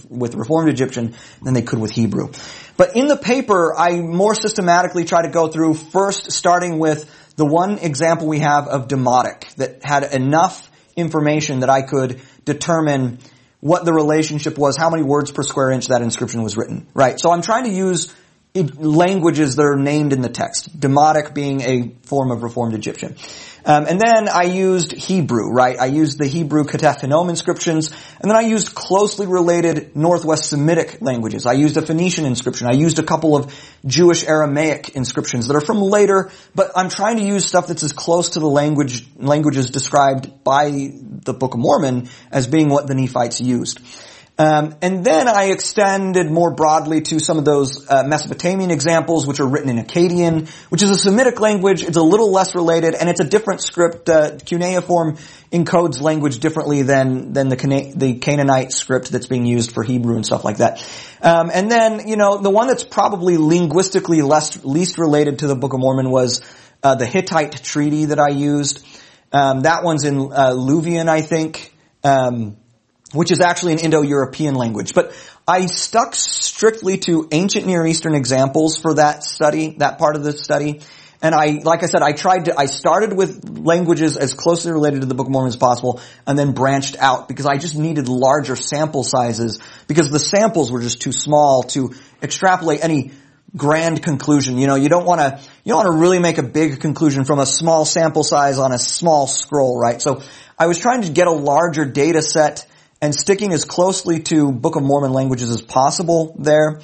with Reformed Egyptian than they could with Hebrew. But in the paper, I more systematically try to go through, first starting with the one example we have of Demotic that had enough information that I could determine what the relationship was, how many words per square inch that inscription was written, right? So I'm trying to use languages that are named in the text, Demotic being a form of Reformed Egyptian. And then I used Hebrew, right? I used the Hebrew Ketef Hinnom inscriptions, and then I used closely related Northwest Semitic languages. I used a Phoenician inscription. I used a couple of Jewish Aramaic inscriptions that are from later, but I'm trying to use stuff that's as close to the languages described by the Book of Mormon as being what the Nephites used. And then I extended more broadly to some of those Mesopotamian examples, which are written in Akkadian, which is a Semitic language. It's a little less related, and it's a different script. Cuneiform encodes language differently than the Canaanite script that's being used for Hebrew and stuff like that. And then, the one that's probably linguistically least related to the Book of Mormon was the Hittite treaty that I used. That one's in Luvian, I think. Which is actually an Indo-European language. But I stuck strictly to ancient Near Eastern examples for that study, that part of the study. And I started with languages as closely related to the Book of Mormon as possible, and then branched out because I just needed larger sample sizes because the samples were just too small to extrapolate any grand conclusion. You don't want to really make a big conclusion from a small sample size on a small scroll, right? So I was trying to get a larger data set and sticking as closely to Book of Mormon languages as possible there.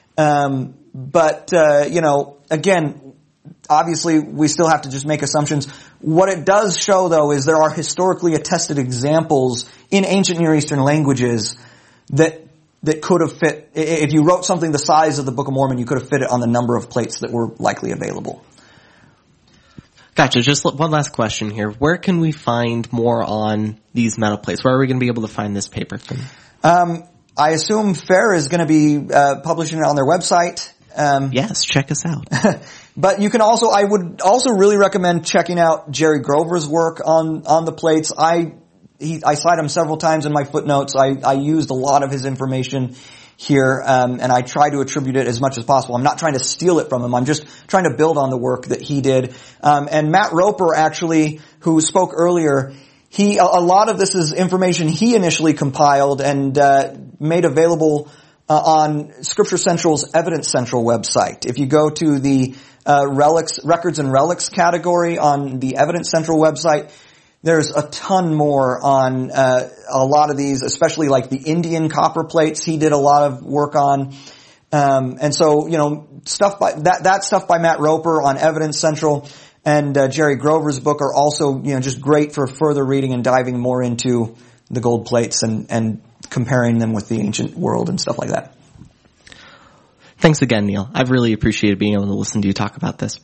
Again, obviously we still have to just make assumptions. What it does show, though, is there are historically attested examples in ancient Near Eastern languages that could have fit. If you wrote something the size of the Book of Mormon, you could have fit it on the number of plates that were likely available. Gotcha. Just one last question here. Where can we find more on these metal plates? Where are we going to be able to find this paper? I assume FAIR is going to be publishing it on their website. Yes, check us out. But I would also really recommend checking out Jerry Grover's work on the plates. I cite him several times in my footnotes. I used a lot of his information here, and I try to attribute it as much as possible. I'm not trying to steal it from him. I'm just trying to build on the work that he did. And Matt Roper, actually, who spoke earlier, a lot of this is information he initially compiled and made available on Scripture Central's Evidence Central website. If you go to the Records and Relics category on the Evidence Central website, there's a ton more on a lot of these, especially like the Indian copper plates he did a lot of work on. And so, stuff by that stuff by Matt Roper on Evidence Central and Jerry Grover's book are also, just great for further reading and diving more into the gold plates and comparing them with the ancient world and stuff like that. Thanks again, Neil. I've really appreciated being able to listen to you talk about this.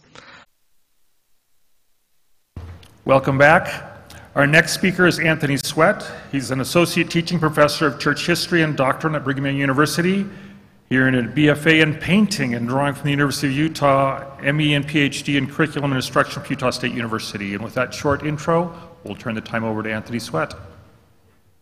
Welcome back. Our next speaker is Anthony Sweat. He's an associate teaching professor of church history and doctrine at Brigham Young University. He earned a BFA in painting and drawing from the University of Utah, ME and PhD in curriculum and instruction from Utah State University. And with that short intro, we'll turn the time over to Anthony Sweat.